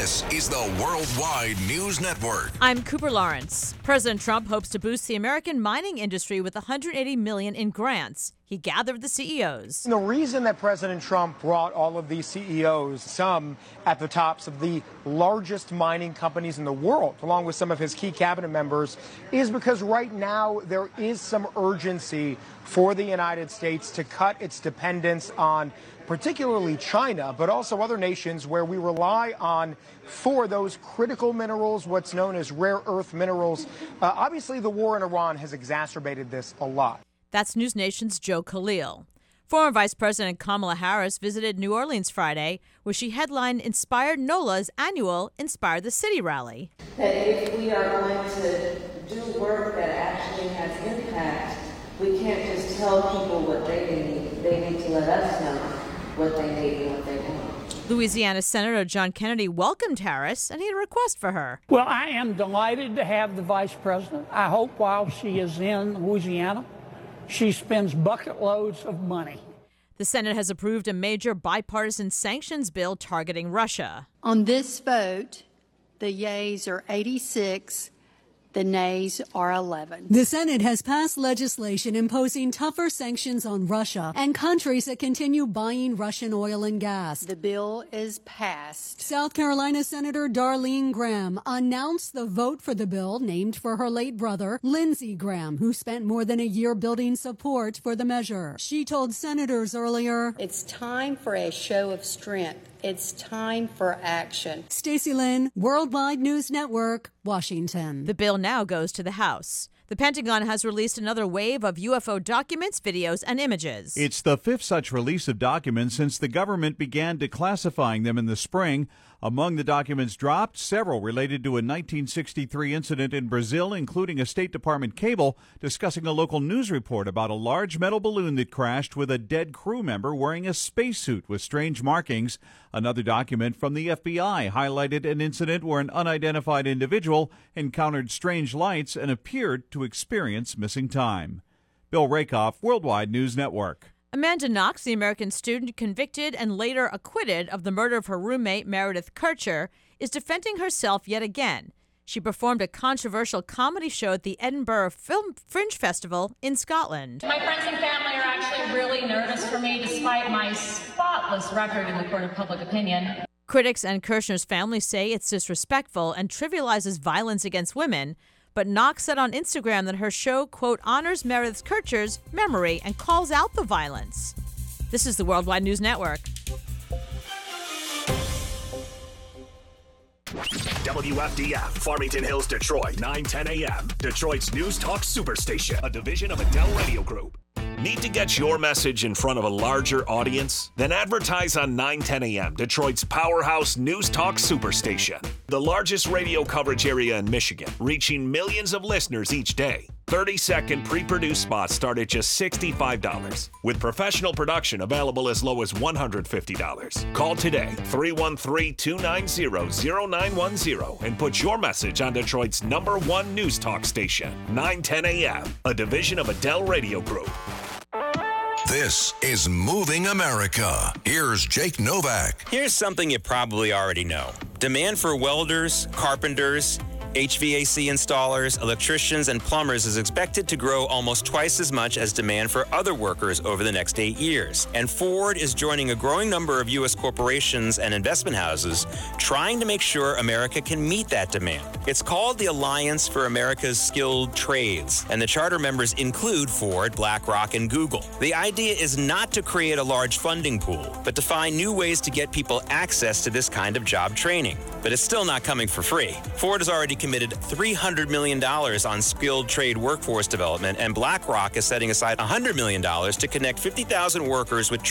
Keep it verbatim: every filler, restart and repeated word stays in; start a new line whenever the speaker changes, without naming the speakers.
This is the Worldwide News Network.
I'm Cooper Lawrence. President Trump hopes to boost the American mining industry with one hundred eighty million dollars in grants. He gathered the C E Os.
The reason that President Trump brought all of these C E Os, some at the tops of the largest mining companies in the world, along with some of his key cabinet members, is because right now there is some urgency for the United States to cut its dependence on particularly China, but also other nations where we rely on for those critical minerals, what's known as rare earth minerals. Uh, obviously, the war in Iran has exacerbated this a lot.
That's News Nation's Joe Khalil. Former Vice President Kamala Harris visited New Orleans Friday, where she headlined Inspired NOLA's annual Inspire the City rally.
That if we are going to do work that actually has impact, we can't just tell people what they need. They need to let us know what they need and what they want.
Louisiana Senator John Kennedy welcomed Harris, and he had a request for her.
Well, I am delighted to have the vice president. I hope while she is in Louisiana, she spends bucket loads of money.
The Senate has approved a major bipartisan sanctions bill targeting Russia.
On this vote, the yeas are eighty-six. The nays are eleven.
The Senate has passed legislation imposing tougher sanctions on Russia and countries that continue buying Russian oil and gas.
The bill is passed.
South Carolina Senator Darlene Graham announced the vote for the bill named for her late brother, Lindsey Graham, who spent more than a year building support for the measure. She told senators earlier,
"It's time for a show of strength. It's time for action."
Stacey Lynn, Worldwide News Network, Washington.
The bill now goes to the House. The Pentagon has released another wave of U F O documents, videos, and images.
It's the fifth such release of documents since the government began declassifying them in the spring. Among the documents dropped, several related to a nineteen sixty-three incident in Brazil, including a State Department cable discussing a local news report about a large metal balloon that crashed with a dead crew member wearing a spacesuit with strange markings. Another document from the F B I highlighted an incident where an unidentified individual encountered strange lights and appeared to experience missing time. Bill Rakoff, Worldwide News Network.
Amanda Knox, the American student convicted and later acquitted of the murder of her roommate Meredith Kircher, is defending herself yet again. She performed a controversial comedy show at the Edinburgh Film Fringe Festival in Scotland.
My friends and family are actually really nervous for me, despite my spotless record in the court of public opinion.
Critics and Kirchner's family say it's disrespectful and trivializes violence against women. But Knox said on Instagram that her show, quote, honors Meredith Kircher's memory and calls out the violence. This is the Worldwide News Network.
W F D F, Farmington Hills, Detroit, nine ten a.m. Detroit's News Talk Superstation, a division of Adele Radio Group. Need to get your message in front of a larger audience? Then advertise on nine ten a.m., Detroit's powerhouse News Talk Superstation. The largest radio coverage area in Michigan, reaching millions of listeners each day. thirty-second pre-produced spots start at just sixty-five dollars, with professional production available as low as one hundred fifty dollars. Call today, three one three, two nine zero, zero nine one zero, and put your message on Detroit's number one News Talk station, nine ten a.m., a division of Adele Radio Group.
This is Moving America. Here's Jake Novak.
Here's something you probably already know. Demand for welders, carpenters, H V A C installers, electricians, and plumbers is expected to grow almost twice as much as demand for other workers over the next eight years. And Ford is joining a growing number of U S corporations and investment houses trying to make sure America can meet that demand. It's called the Alliance for America's Skilled Trades, and the charter members include Ford, BlackRock, and Google. The idea is not to create a large funding pool, but to find new ways to get people access to this kind of job training. But it's still not coming for free. Ford has already committed three hundred million dollars on skilled trade workforce development, and BlackRock is setting aside one hundred million dollars to connect fifty thousand workers with